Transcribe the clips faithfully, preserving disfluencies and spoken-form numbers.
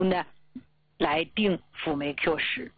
呢来定辅酶 Q 十。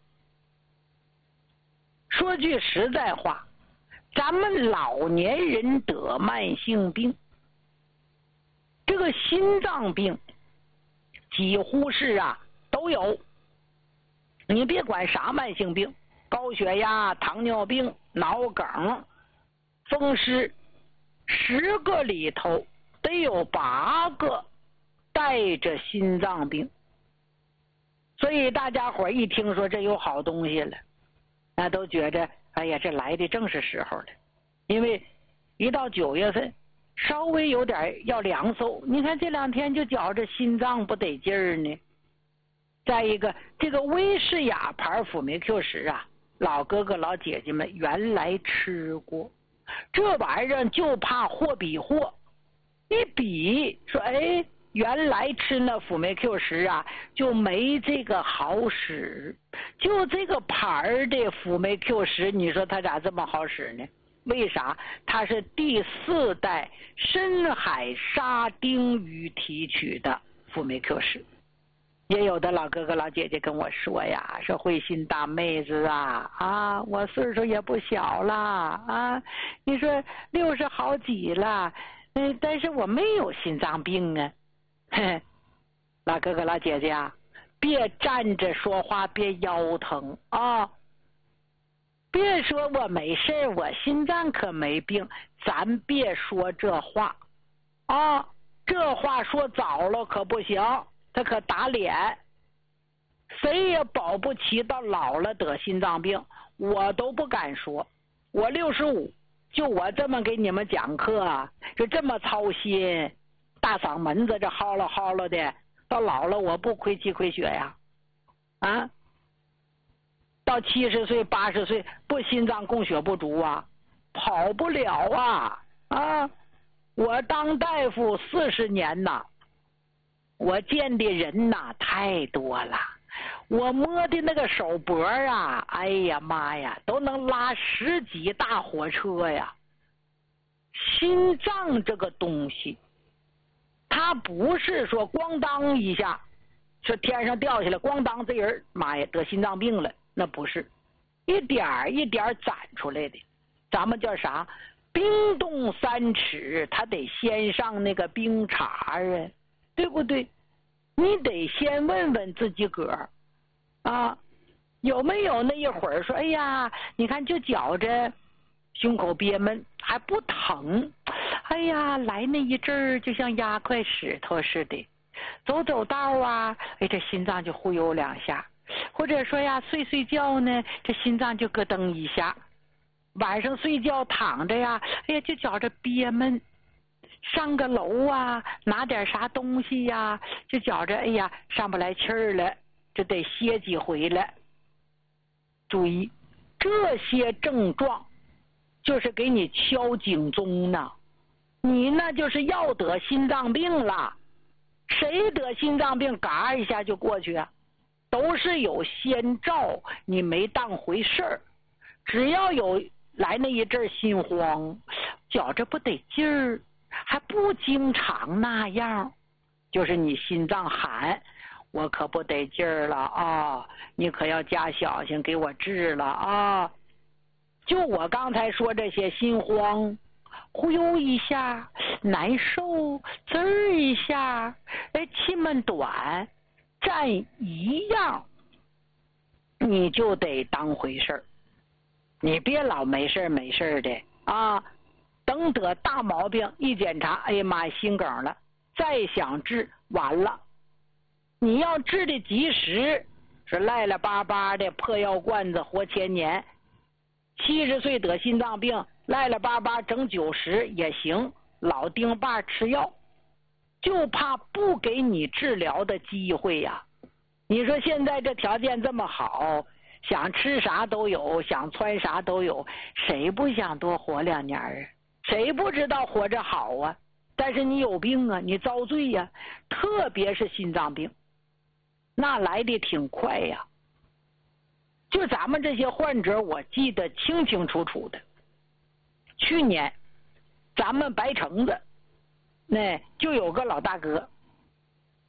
说句实在话，咱们老年人得慢性病，这个心脏病几乎是啊都有。你别管啥慢性病，高血压、糖尿病、脑梗、风湿，十个里头得有八个带着心脏病。所以大家伙一听说这有好东西了，那都觉着哎呀，这来的正是时候了。因为一到九月份稍微有点要凉飕，你看这两天就觉着心脏不得劲儿呢。再一个，这个威士雅牌辅酶 Q 十啊，老哥哥老姐姐们原来吃过，这玩意儿就怕货比货，一比说哎，原来吃那辅酶 Q 十啊就没这个好使，就这个牌的辅酶 Q 十，你说它咋这么好使呢？为啥？它是第四代深海沙丁鱼提取的辅酶 Q 十。也有的老哥哥老姐姐跟我说呀，说慧心大妹子啊啊，我岁数也不小了啊，你说六十好几了，嗯，但是我没有心脏病啊。嘿，老哥哥老姐姐啊，别站着说话，别腰疼啊，别说我没事，我心脏可没病，咱别说这话啊，这话说早了可不行。他可打脸，谁也保不齐到老了得心脏病，我都不敢说。我六十五，就我这么给你们讲课，就这么操心，大嗓门子这嚎了嚎了的，到老了我不亏气亏血呀？啊，到七十岁八十岁不心脏供血不足啊，跑不了啊啊！我当大夫四十年呐。我见的人呐太多了，我摸的那个手脖啊，哎呀妈呀，都能拉十几大火车呀。心脏这个东西，它不是说咣当一下，说天上掉下来咣当，这人妈呀得心脏病了，那不是，一点一点攒出来的。咱们叫啥？冰冻三尺，他得先上那个冰碴啊。对不对？你得先问问自己个儿啊，有没有那一会儿说，哎呀，你看就觉着胸口憋闷还不疼，哎呀，来那一阵儿就像压块石头似的，走走道啊，哎，这心脏就忽悠两下，或者说呀，睡睡觉呢，这心脏就咯噔一下，晚上睡觉躺着呀，哎呀，就觉着憋闷。上个楼啊，拿点啥东西呀，就觉着哎呀上不来气儿了，就得歇几回了。注意，这些症状就是给你敲警钟呢，你那就是要得心脏病了。谁得心脏病嘎一下就过去啊？都是有先兆，你没当回事儿。只要有来那一阵心慌，觉着不得劲儿，还不经常那样，就是你心脏喊我可不得劲儿了啊，你可要加小心给我治了啊。就我刚才说这些，心慌忽悠一下，难受滋儿一下，哎，气闷短，占一样你就得当回事儿，你别老没事没事的啊。等得大毛病一检查，哎呀妈，心梗了，再想治完了。你要治的及时，是赖赖巴巴的破药罐子活千年，七十岁得心脏病，赖赖巴巴整九十也行，老丁爸吃药，就怕不给你治疗的机会呀。你说现在这条件这么好，想吃啥都有，想穿啥都有，谁不想多活两年啊？谁不知道活着好啊？但是你有病啊，你遭罪呀、啊，特别是心脏病，那来的挺快呀。就咱们这些患者，我记得清清楚楚的。去年咱们白城子那就有个老大哥，他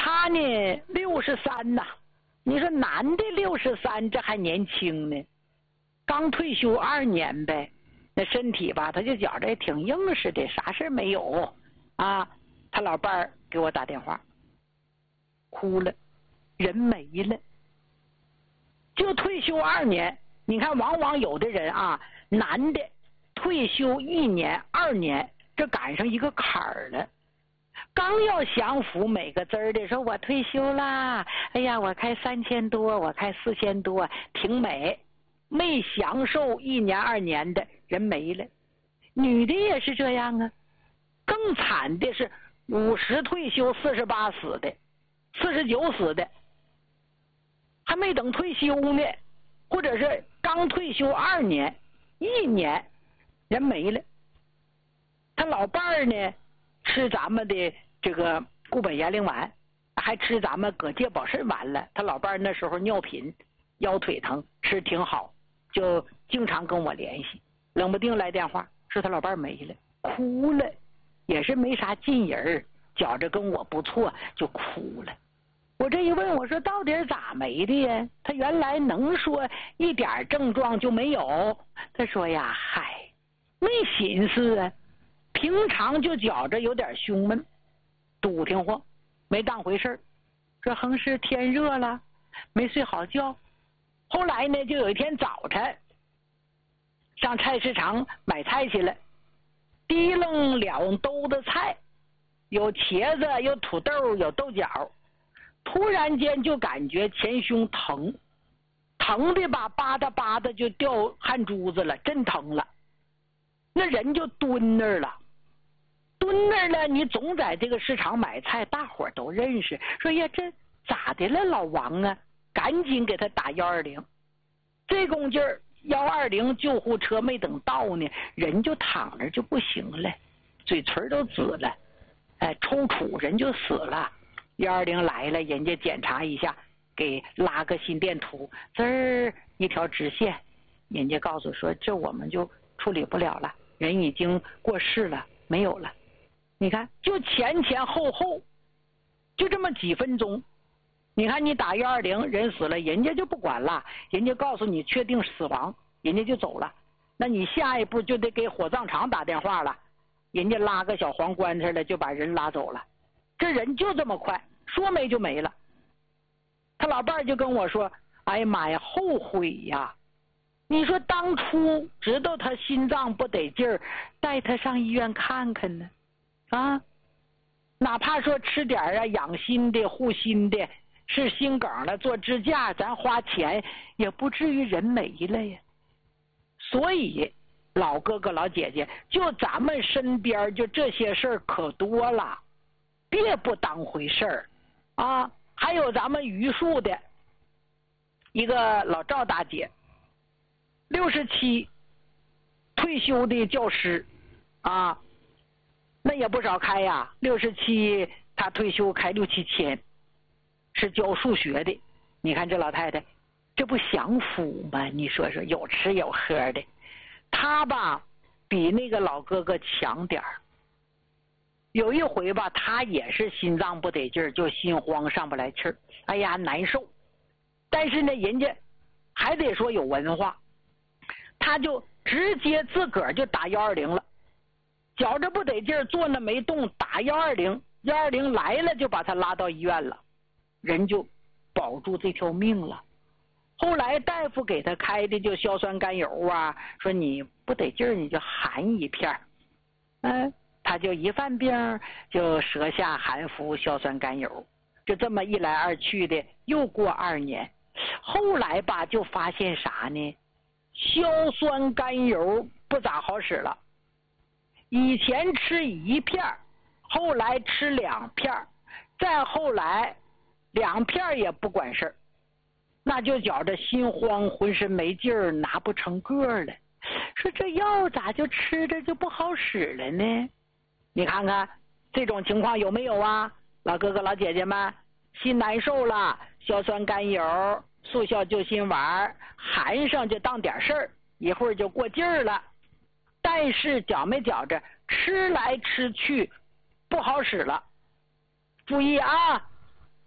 他呢六十三呐，你说男的六十三，这还年轻呢，刚退休二年呗，那身体吧，他就觉着也挺硬实的，啥事没有啊。他老伴儿给我打电话，哭了，人没了，就退休二年。你看，往往有的人啊，男的退休一年、二年，这赶上一个坎儿了。刚要享福每个字儿的说，我退休啦，哎呀，我开三千多，我开四千多，挺美。没享受一年二年的人没了。女的也是这样啊，更惨的是五十退休，四十八死的，四十九死的，还没等退休呢，或者是刚退休二年、一年，人没了。他老伴儿呢，吃咱们的这个固本延龄丸，还吃咱们葛芥保肾丸了。他老伴儿那时候尿频，腰腿疼，吃挺好，就经常跟我联系。冷不丁来电话，说他老伴儿没了，哭了，也是没啥劲人儿，觉着跟我不错，就哭了。我这一问，我说到底咋没的呀？他原来能说一点症状就没有？他说呀，嗨，没心思啊，平常就觉着有点胸闷，堵挺慌，没当回事儿。这横是天热了，没睡好觉。后来呢，就有一天早晨上菜市场买菜去了，提楞两兜的菜，有茄子，有土豆，有豆角。突然间就感觉前胸疼，疼的吧吧嗒吧嗒就掉汗珠子了，真疼了。那人就蹲那儿了，蹲那儿了。你总在这个市场买菜，大伙儿都认识，说呀，这咋的了，老王啊？赶紧给他打幺二零。这功劲儿，幺二零救护车没等到呢，人就躺着就不行了，嘴唇都紫了，哎，抽搐，人就死了。幺二零来了，人家检查一下，给拉个心电图，滋儿一条直线，人家告诉说这我们就处理不了了，人已经过世了，没有了。你看，就前前后后，就这么几分钟。你看你打幺二零，人死了，人家就不管了，人家告诉你确定死亡，人家就走了。那你下一步就得给火葬场打电话了，人家拉个小黄棺材了，就把人拉走了。这人就这么快，说没就没了。他老伴儿就跟我说，哎呀妈呀，后悔呀，你说当初知道他心脏不得劲儿，带他上医院看看呢，啊，哪怕说吃点啊养心的护心的，是心梗了做支架，咱花钱也不至于人没了呀。所以老哥哥老姐姐，就咱们身边就这些事儿可多了，别不当回事儿啊！还有咱们榆树的一个老赵大姐，六十七，退休的教师啊，那也不少开呀。六十七，她退休开六七千，是教数学的。你看这老太太，这不享福吗？你说说，有吃有喝的，她吧比那个老哥哥强点儿。有一回吧，他也是心脏不得劲儿，就心慌上不来气儿，哎呀难受。但是呢，人家还得说有文化，他就直接自个儿就打幺二零了，觉着不得劲儿，坐那没动，打幺二零，幺二零来了就把他拉到医院了，人就保住这条命了。后来大夫给他开的就硝酸甘油啊，说你不得劲儿你就含一片儿，嗯。他就一犯病就舌下含服硝酸甘油，就这么一来二去的又过二年。后来吧就发现啥呢？硝酸甘油不咋好使了。以前吃一片，后来吃两片，再后来两片也不管事儿，那就觉着心慌，浑身没劲儿，拿不成个了。说这药咋就吃着就不好使了呢？你看看这种情况有没有啊？老哥哥老姐姐们，心难受了，硝酸甘油、速效救心丸含上就当点事儿，一会儿就过劲儿了。但是觉没觉着吃来吃去不好使了。注意啊，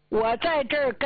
我在这儿跟